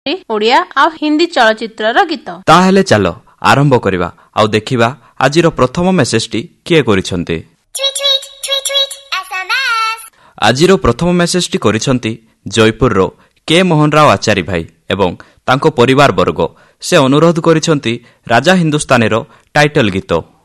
ଓଡ଼ିଆ ଆଉ ହିନ୍ଦୀ ଚଳଚ୍ଚିତ୍ରର ଗୀତ। ତାହେଲେ ଚାଲ ଆରମ୍ଭ କରିବା ଆଉ ଦେଖିବା ଆଜିର ପ୍ରଥମ ମେସେଜଟି କିଏ କରିଛନ୍ତି। ଆଜିର ପ୍ରଥମ ମେସେଜଟି କରିଛନ୍ତି ଜୟପୁରର କେ ମୋହନ ରାଓ ଆଚାରୀ ଭାଇ ଏବଂ ତାଙ୍କ ପରିବାର ବର୍ଗ। ସେ ଅନୁରୋଧ କରିଛନ୍ତି ରାଜା ହିନ୍ଦୁସ୍ତାନୀର ଟାଇଟଲ ଗୀତ